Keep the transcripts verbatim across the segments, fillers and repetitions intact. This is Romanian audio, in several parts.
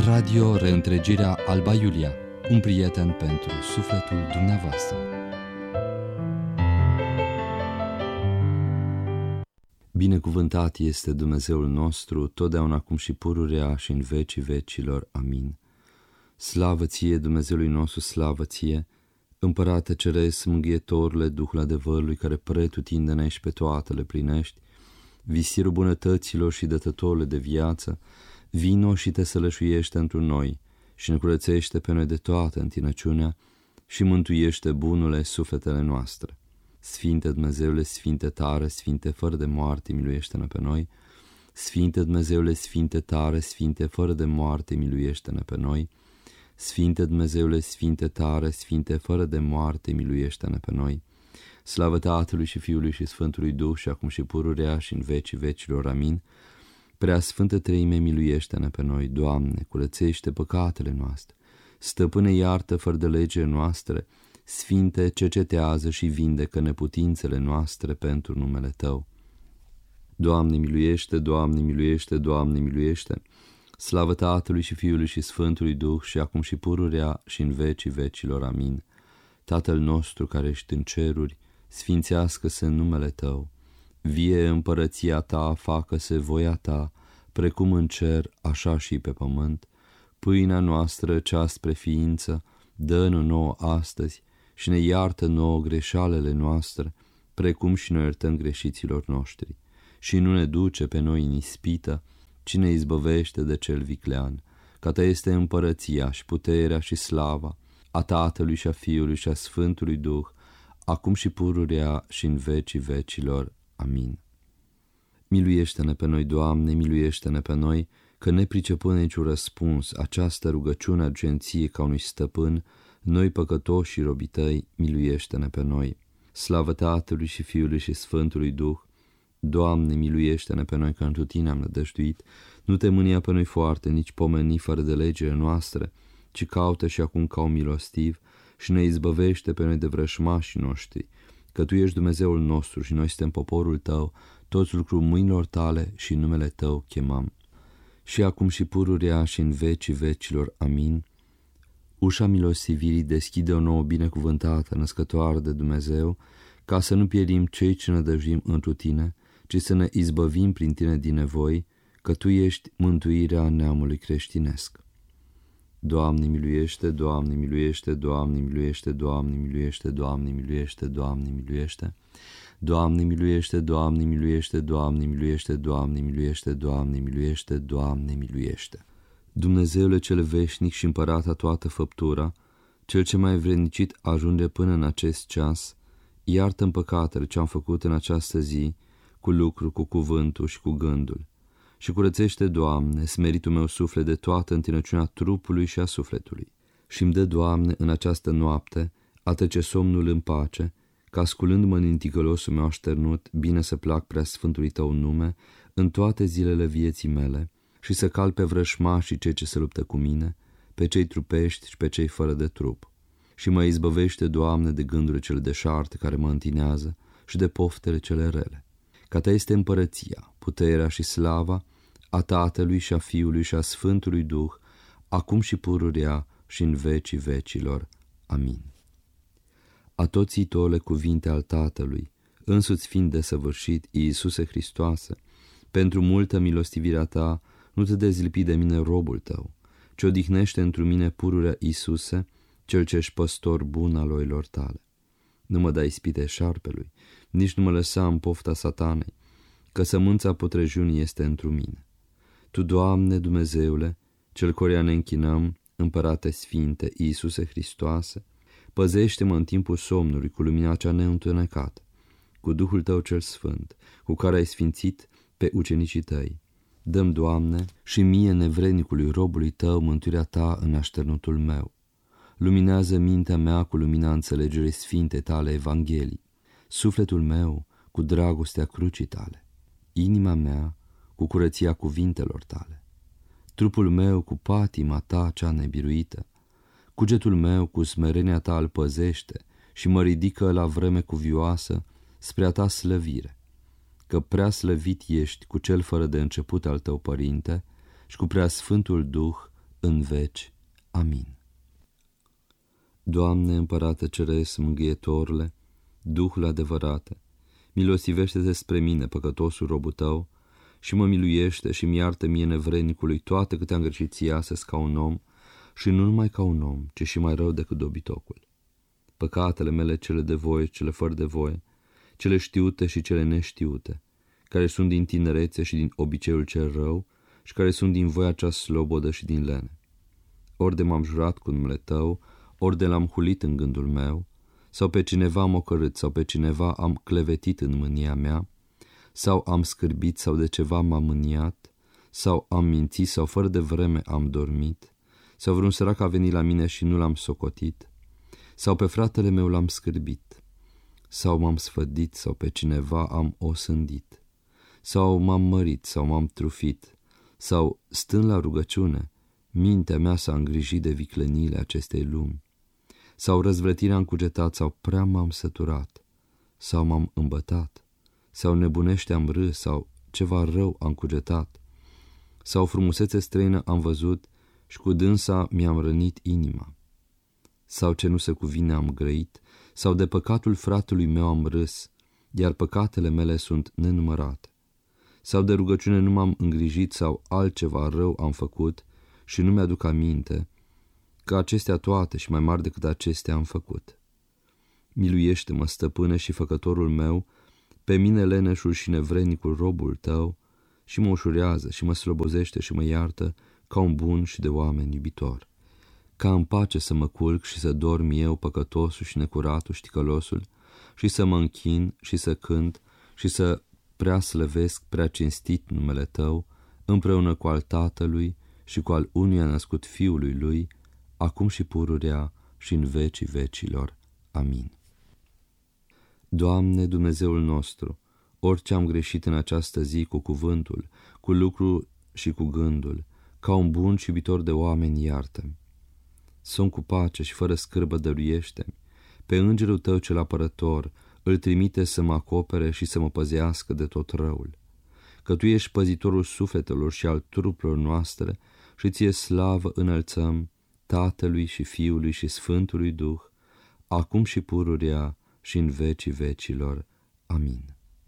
Radio Reîntregirea Alba Iulia, un prieten pentru sufletul dumneavoastră. Binecuvântat este Dumnezeul nostru, totdeauna acum și pururea și în vecii vecilor. Amin. Slavă ție, Dumnezeului nostru, slavă ție, Împărate Ceresc, Mângâietorule, Duhul adevărului, care pretutindene și pe toate le plinești, visirul bunătăților și dătătorule de viață, vino și te sălășuiește întru noi și ne curățește pe noi de toată întinăciunea și mântuiește bunule sufletele noastre. Sfinte Dumnezeule, Sfinte tare, Sfinte fără de moarte, miluiește-ne pe noi. Sfinte Dumnezeule, Sfinte tare, Sfinte fără de moarte, miluiește-ne pe noi. Sfinte Dumnezeule, Sfinte tare, Sfinte fără de moarte, miluiește-ne pe noi. Slavă Tatălui și Fiului și Sfântului Duh, și acum și pururea și în vecii vecilor. Amin. Prea Sfântă Treime, miluiește-ne pe noi. Doamne, curățește păcatele noastre. Stăpâne, iartă fără de legile noastre. Sfinte, cercetează și vindecă neputințele noastre pentru numele Tău. Doamne, miluiește, Doamne, miluiește, Doamne, miluiește. Slavă Tatălui și Fiului și Sfântului Duh, și acum și pururea și în vecii vecilor. Amin. Tatăl nostru care ești în ceruri, sfințească-se numele Tău. Vie împărăția Ta, facă-se voia Ta, precum în cer, așa și pe pământ. Pâinea noastră, cea spre ființă, dă-ne nouă astăzi și ne iartă nouă greșalele noastre, precum și noi iertăm greșiților noștri. Și nu ne duce pe noi în ispită, ci ne izbăvește de cel viclean. Că Ta este împărăția și puterea și slava a Tatălui și a Fiului și a Sfântului Duh, acum și pururea și în vecii vecilor. Amin. Miluiește-ne pe noi, Doamne, miluiește-ne pe noi, că nepricepând niciun răspuns această rugăciune agenție ca unui stăpân, noi păcătoși și robii Tăi, miluiește-ne pe noi. Slavă Tatălui și Fiului și Sfântului Duh. Doamne, miluiește-ne pe noi, că întru Tine am nădăjduit. Nu Te mânia pe noi foarte, nici pomeni fără de legile noastre, ci caută și acum ca un milostiv și ne izbăvește pe noi de vrășmașii noștri, că Tu ești Dumnezeul nostru și noi suntem poporul Tău, toți lucrul mâinilor Tale și în numele Tău chemam. Și acum și pururea și în vecii vecilor. Amin. Ușa milostivirii deschide o nouă binecuvântată, născătoare de Dumnezeu, ca să nu pierim cei ce nădăjduim întru Tine, ci să ne izbăvim prin Tine din nevoi, că Tu ești mântuirea neamului creștinesc. Doamne miluiește, Doamne miluiește, Doamne miluiește, Doamne miluiește, Doamne miluiește, Doamne miluiește. Doamne miluiește, Doamne miluiește, Doamne miluiește, Doamne miluiește, Doamne miluiește, Doamne miluiește. Dumnezeule cel veșnic și împărata toată făptura, Cel ce mai vrednicit ajunge până în acest ceas, iartă-mi păcatele ce am făcut în această zi, cu lucru, cu cuvântul și cu gândul. Și curățește, Doamne, smeritul meu suflet de toată întinăciunea trupului și a sufletului. Și-mi dă, Doamne, în această noapte, a trece somnul în pace, ca sculându-mă în inticălosul meu așternut, bine să plac prea sfântului Tău nume, în toate zilele vieții mele, și să cal pe vrășmașii cei ce se luptă cu mine, pe cei trupești și pe cei fără de trup. Și mă izbăvește, Doamne, de gândurile cele deșarte care mă întinează și de poftele cele rele. Ca Ta este împărăția, puterea și slava a Tatălui și a Fiului și a Sfântului Duh, acum și pururea și în vecii vecilor. Amin. Atoțitole cuvinte al Tatălui, însuți fiind desăvârșit, Iisuse Hristoase, pentru multă milostivirea Ta, nu Te dezlipi de mine, robul Tău, ci odihnește întru mine pururea Iisuse, Cel ce ești păstor bun al oilor Tale. Nu mă dai ispite șarpelui, nici nu mă lăsa în pofta satanei, că sămânța putrejunii este întru mine. Tu, Doamne, Dumnezeule, Cel căruia ne închinăm, Împărate Sfinte, Iisuse Hristoase, păzește-mă în timpul somnului cu lumina cea neîntunecată, cu Duhul Tău cel Sfânt, cu care ai sfințit pe ucenicii Tăi. Dă-mi, Doamne, și mie, nevrednicului robului Tău, mântuirea Ta în așternutul meu. Luminează mintea mea cu lumina înțelegerii sfinte Tale Evanghelii, sufletul meu cu dragostea crucii Tale, inima mea cu curăția cuvintelor Tale, trupul meu cu patima Ta cea nebiruită, cugetul meu cu smerenia Ta îl păzește și mă ridică la vreme cuvioasă spre a Ta slăvire, că prea slăvit ești cu cel fără de început al Tău, Părinte, și cu prea Sfântul Duh în veci. Amin. Doamne, Împărate Ceresc, Mângâietorule, Duhul adevărate, milosivește-te spre mine, păcătosul robul tău, și mă miluiește și-mi iartă mie nevrednicului toate câte am greșit ție astăzi ca un om, și nu numai ca un om, ci și mai rău decât dobitocul. Păcatele mele, cele de voie, cele fără de voie, cele știute și cele neștiute, care sunt din tinerețe și din obiceiul cel rău și care sunt din voia cea slobodă și din lene. Ori de m-am jurat cu numele tău, ori de l-am hulit în gândul meu, sau pe cineva am ocărât, sau pe cineva am clevetit în mânia mea, sau am scârbit, sau de ceva m-am mâniat, sau am mințit, sau fără de vreme am dormit, sau vreun sărac a venit la mine și nu l-am socotit, sau pe fratele meu l-am scârbit, sau m-am sfădit, sau pe cineva am osândit, sau m-am mărit, sau m-am trufit, sau, stând la rugăciune, mintea mea s-a îngrijit de vicleniile acestei lumi, sau răzvrătirea am cugetat, sau prea m-am săturat, sau m-am îmbătat, sau nebunește am râs, sau ceva rău am cugetat, sau frumusețe străină am văzut și cu dânsa mi-am rănit inima, sau ce nu se cuvine am grăit, sau de păcatul fratelui meu am râs, iar păcatele mele sunt nenumărate, sau de rugăciune nu m-am îngrijit, sau altceva rău am făcut și nu mi-aduc aminte, că acestea toate și mai mari decât acestea am făcut. Miluiește-mă, stăpâne și făcătorul meu, pe mine leneșul și nevrednicul robul tău, și mă ușurează și mă slobozește și mă iartă ca un bun și de oameni iubitor. Ca în pace să mă culc și să dorm eu, păcătosul și necuratul și ticălosul, și să mă închin și să cânt și să prea slăvesc prea cinstit numele tău, împreună cu al Tatălui și cu al unuia născut Fiului lui, acum și pururea și în vecii vecilor. Amin. Doamne, Dumnezeul nostru, orice am greșit în această zi cu cuvântul, cu lucru și cu gândul, ca un bun și iubitor de oameni, iartă-mi. Sunt cu pace și fără scârbă dăruiește-mi. Pe îngerul tău cel apărător îl trimite să mă acopere și să mă păzească de tot răul. Că tu ești păzitorul sufletelor și al trupurilor noastre și ție slavă înălțăm Tatălui și Fiului și Sfântului Duh, acum și pururea și în vecii vecilor. Amin.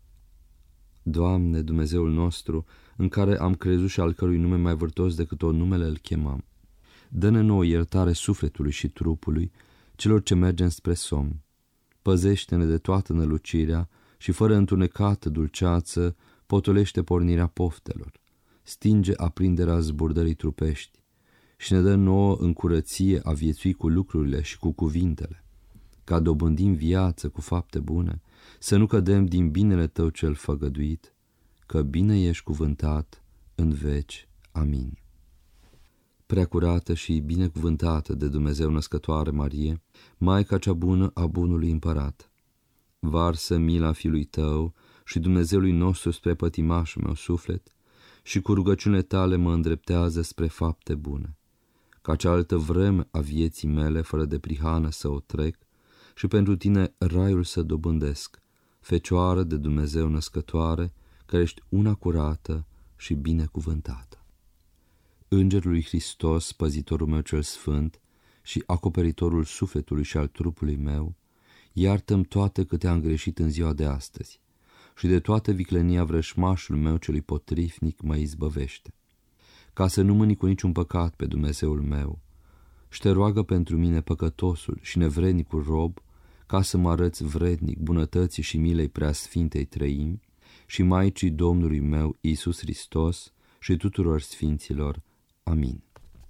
Doamne, Dumnezeul nostru, în care am crezut și al cărui nume mai vârtos decât tot numele îl chemam, dă-ne nouă iertare sufletului și trupului, celor ce mergem spre somn. Păzește-ne de toată nălucirea și fără întunecată dulceață potolește pornirea poftelor. Stinge aprinderea zburdării trupești și ne dă nouă în curăție a viețui cu lucrurile și cu cuvintele, ca dobândim viață cu fapte bune, să nu cădem din binele tău cel făgăduit, că bine ești cuvântat în veci. Amin. Preacurată și binecuvântată de Dumnezeu născătoare Marie, Maica cea bună a bunului împărat, varsă mila Fiului tău și Dumnezeului nostru spre pătimașul meu suflet și cu rugăciunile tale mă îndreptează spre fapte bune, ca cealaltă vreme a vieții mele fără de prihană să o trec și pentru tine raiul să dobândesc, Fecioară de Dumnezeu născătoare, care ești una curată și binecuvântată. Îngerul lui Hristos, păzitorul meu cel sfânt și acoperitorul sufletului și al trupului meu, iartă-mi toate câte am greșit în ziua de astăzi și de toată viclenia vrășmașul meu celui potrivnic mă izbăvește, ca să nu mâni cu niciun păcat pe Dumnezeul meu, și te roagă pentru mine păcătosul și nevrednicul rob, ca să mă arăți vrednic bunătății și milei preasfintei Trăimi și Maicii Domnului meu Iisus Hristos și tuturor sfinților. Amin.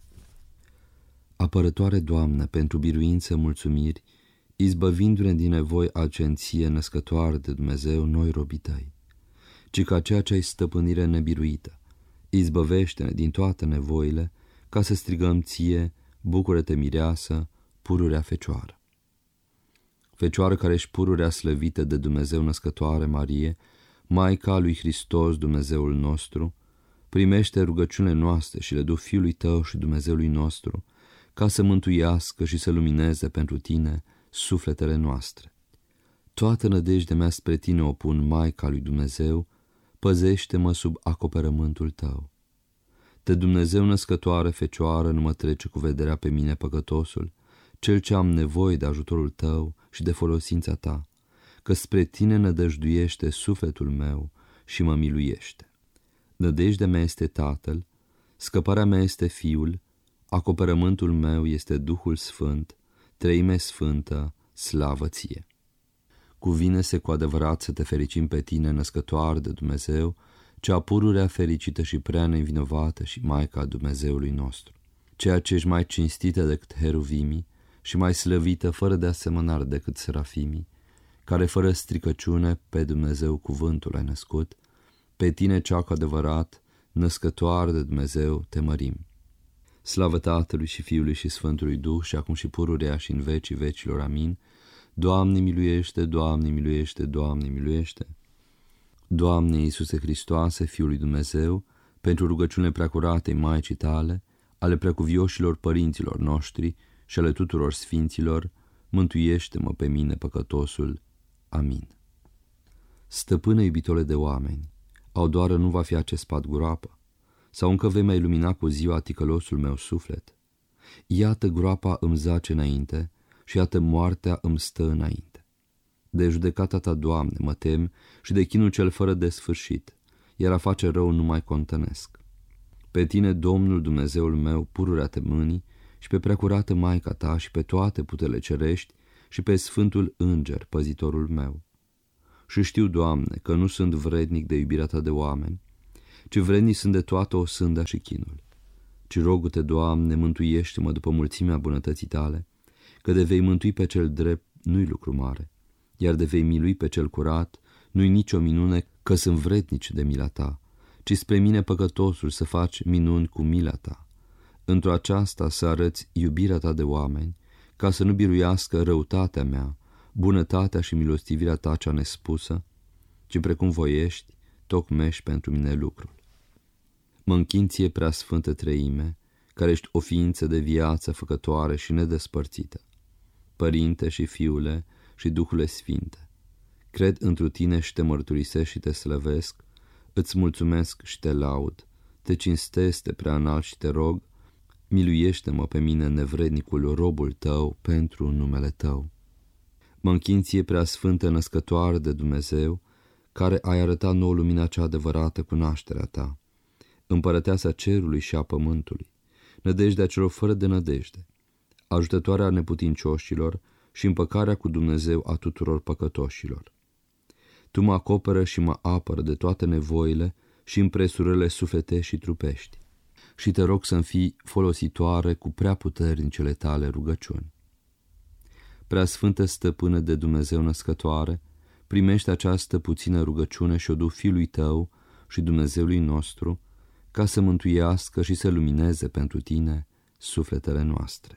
Apărătoare Doamnă, pentru biruință mulțumiri, izbăvindu-ne din nevoi agenție născătoare de Dumnezeu, noi robii tăi, ci ca ceea ce ai stăpânire nebiruită, izbăvește-ne din toate nevoile, ca să strigăm ție, bucură-te mireasă, pururea Fecioară. Fecioară care ești pururea slăvită de Dumnezeu născătoare Marie, Maica lui Hristos, Dumnezeul nostru, primește rugăciunile noastre și le du Fiului tău și Dumnezeului nostru, ca să mântuiască și să lumineze pentru tine sufletele noastre. Toată nădejdea mea spre tine o pun, Maica lui Dumnezeu, păzește-mă sub acoperământul tău. De Dumnezeu născătoare Fecioară, nu mă trece cu vederea pe mine păcătosul, cel ce am nevoie de ajutorul tău și de folosința ta, că spre tine nădăjduiește sufletul meu și mă miluiește. Nădejdea mea este Tatăl, scăparea mea este Fiul, acoperământul meu este Duhul Sfânt, Treime Sfântă, slavă ție. Cuvine-se cu adevărat să te fericim pe tine, născătoare de Dumnezeu, cea pururea fericită și prea nevinovată și Maica Dumnezeului nostru, ceea ce ești mai cinstită decât heruvimii și mai slăvită fără de asemănare decât serafimii, care fără stricăciune pe Dumnezeu cuvântul ai născut, pe tine cea cu adevărat, născătoare de Dumnezeu, te mărim. Slavă Tatălui și Fiului și Sfântului Duh, și acum și pururea și în vecii vecilor. Amin. Doamne miluiește, Doamne miluiește, Doamne miluiește. Doamne Iisuse Hristoase, Fiul lui Dumnezeu, pentru rugăciunile preacuratei Maicii tale, ale preacuvioșilor părinților noștri și ale tuturor sfinților, mântuiește-mă pe mine păcătosul. Amin. Stăpâne iubitole de oameni, au doară nu va fi acest pat groapă, sau încă vei mai ilumina cu ziua ticălosul meu suflet? Iată groapa îmi zace înainte și iată moartea îmi stă înainte. De judecata ta, Doamne, mă tem și de chinul cel fără de sfârșit, iar a face rău nu mai contănesc. Pe tine, Domnul Dumnezeul meu, pururea te mânii, și pe preacurată Maica ta și pe toate puterile cerești și pe Sfântul Înger, păzitorul meu. Și știu, Doamne, că nu sunt vrednic de iubirea ta de oameni, ci vrednic sunt de toată osânda și chinul. Ci rogu-te, Doamne, mântuiește-mă după mulțimea bunătății tale, că de vei mântui pe cel drept nu-i lucru mare, iar de vei milui pe cel curat nu-i nicio minune, că sunt vrednici de mila ta, ci spre mine păcătosul să faci minuni cu mila ta. Într-o aceasta să arăți iubirea ta de oameni, ca să nu biruiască răutatea mea, bunătatea și milostivirea ta cea nespusă, ci precum voiești, tocmești pentru mine lucrul. Mă închin ție, prea sfântă treime, care ești o ființă de viață făcătoare și nedespărțită, Părinte și Fiule și Duhule Sfinte. Cred întru tine și te mărturisesc și te slăvesc, îți mulțumesc și te laud, te cinstesc, te prea înalt și te rog, miluiește-mă pe mine, nevrednicul, robul tău, pentru numele tău. Mă închin ție, prea sfântă născătoare de Dumnezeu, care ai arătat nouă lumina cea adevărată, cunoașterea ta, împărăteasa cerului și a pământului, nădejdea celor fără de nădejde, ajutătoarea neputincioșilor și împăcarea cu Dumnezeu a tuturor păcătoșilor. Tu mă acoperă și mă apără de toate nevoile și împresurările sufletești și trupești, și te rog să-mi fii folositoare cu prea puternicele tale rugăciuni. Prea sfântă stăpână de Dumnezeu născătoare, primește această puțină rugăciune și o du Fiului tău și Dumnezeului nostru, ca să mântuiască și să lumineze pentru tine sufletele noastre.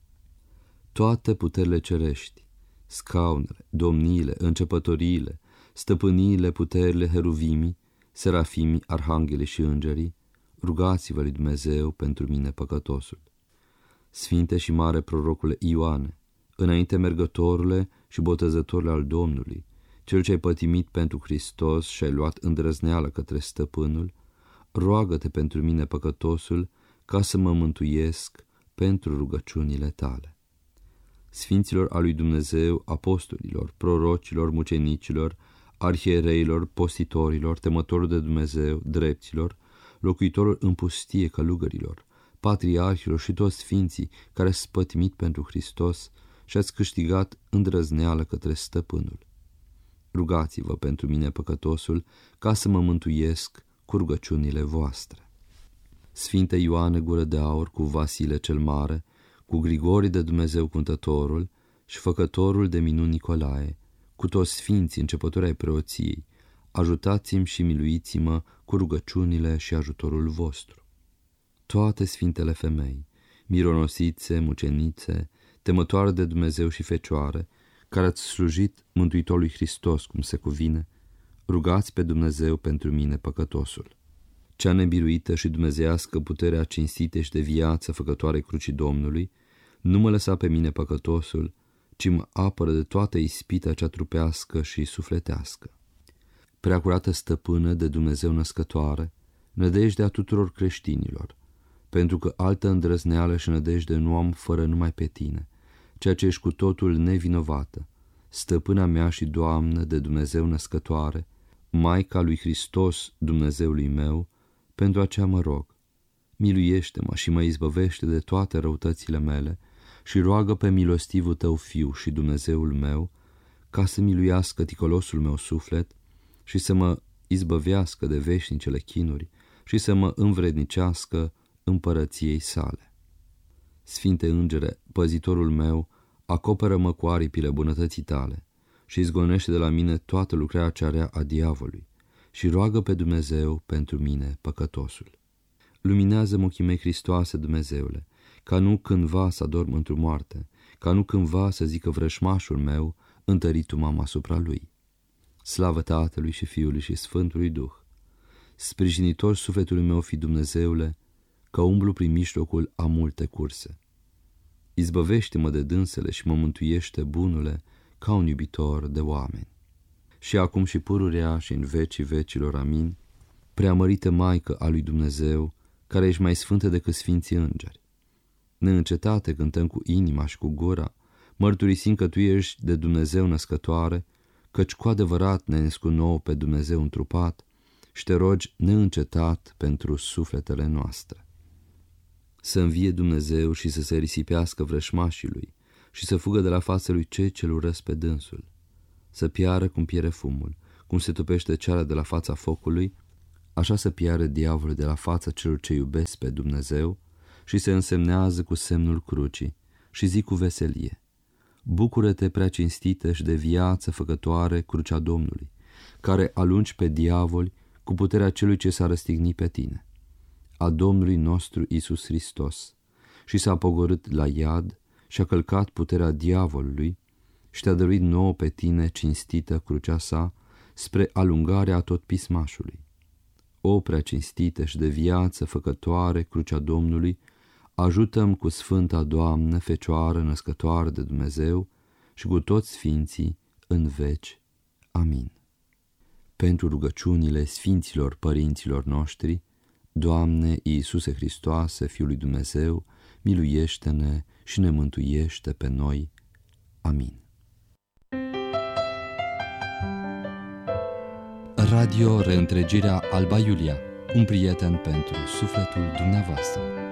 Toate puterile cerești, scaunele, domniile, începătoriile, stăpâniile, puterile heruvimii, serafimii, arhanghelii și îngerii, rugați-vă lui Dumnezeu pentru mine păcătosul. Sfinte și mare prorocule Ioane, înainte mergătorule și botezătorule al Domnului, cel ce ai pătimit pentru Hristos și ai luat îndrăzneală către stăpânul, roagă-te pentru mine păcătosul, ca să mă mântuiesc pentru rugăciunile tale. Sfinților al lui Dumnezeu, apostolilor, prorocilor, mucenicilor, arhiereilor, postitorilor, temătorilor de Dumnezeu, drepților, locuitorilor în pustie, călugărilor, patriarhilor și toți sfinții care ați pătimit pentru Hristos și ați câștigat îndrăzneală către stăpânul. Rugați-vă pentru mine păcătosul, ca să mă mântuiesc cu rugăciunile voastre. Sfinte Ioane Gură de Aur, cu Vasile cel Mare, cu Grigori de Dumnezeu Cântătorul și făcătorul de minuni Nicolae, cu toți sfinții începători ai preoției, ajutați-mi și miluiți-mă cu rugăciunile și ajutorul vostru. Toate sfintele femei, mironosițe, mucenițe, temătoare de Dumnezeu și fecioare, care ați slujit Mântuitorului Hristos cum se cuvine, rugați pe Dumnezeu pentru mine păcătosul. Cea nebiruită și dumnezeiască puterea cinstite și de viață făcătoare crucii Domnului, nu mă lăsa pe mine păcătosul, ci mă apără de toată ispita cea trupească și sufletească. Preacurată stăpână de Dumnezeu născătoare, nădejdea tuturor creștinilor, pentru că altă îndrăzneală și nădejde nu am fără numai pe tine, ceea ce ești cu totul nevinovată, stăpâna mea și Doamnă de Dumnezeu născătoare, Maica lui Hristos, Dumnezeului meu, pentru aceea mă rog. Miluiește-mă și mă izbăvește de toate răutățile mele și roagă pe milostivul tău Fiu și Dumnezeul meu, ca să miluiască ticălosul meu suflet și să mă izbăvească de veșnicele chinuri și să mă învrednicească împărăției sale. Sfinte Îngere, păzitorul meu, acoperă-mă cu aripile bunătății tale și izgonește de la mine toată lucrarea cea rea a diavolului și roagă pe Dumnezeu pentru mine, păcătosul. Luminează-mă ochii mei, Hristoase, Dumnezeule, ca nu cândva să adorm într-o moarte, ca nu cândva să zică vrășmașul meu, întăritu m-am asupra lui. Slavă Tatălui și Fiului și Sfântului Duh! Sprijinitor sufletului meu fi, Dumnezeule, că umblu prin mijlocul a multe curse. Izbăvește-mă de dânsele și mă mântuiește, bunule, ca un iubitor de oameni. Și acum și pururea și în vecii vecilor, amin. Preamărită Maică a lui Dumnezeu, care ești mai sfântă decât sfinții îngeri. Neîncetate cântăm cu inima și cu gura, mărturisim că Tu ești de Dumnezeu născătoare, căci cu adevărat ne-ai născut nouă pe Dumnezeu întrupat și Te rogi neîncetat pentru sufletele noastre. Să învie Dumnezeu și să se risipească vrășmașii Lui și să fugă de la fața Lui cei ce-L urăsc pe dânsul. Să piară cum piere fumul, cum se topește ceara de la fața focului, așa să piară diavolul de la fața celor ce iubesc pe Dumnezeu și se însemnează cu semnul crucii și zic cu veselie: Bucură-te, prea cinstită și de viață făcătoare, crucea Domnului, care alungi pe diavoli cu puterea celui ce s-a răstignit pe tine, a Domnului nostru Iisus Hristos, și s-a pogorât la iad și a călcat puterea diavolului și te-a dăruit nouă pe tine cinstită crucea sa spre alungarea tot pismașului. O prea cinstită și de viață făcătoare, crucea Domnului, ajută-mi cu Sfânta Doamnă, Fecioară născătoare de Dumnezeu și cu toți sfinții în veci. Amin. Pentru rugăciunile sfinților părinților noștri, Doamne Iisuse Hristoase, Fiul lui Dumnezeu, miluiește-ne și ne mântuiește pe noi. Amin. Radio Reîntregirea Alba Iulia, un prieten pentru sufletul dumneavoastră.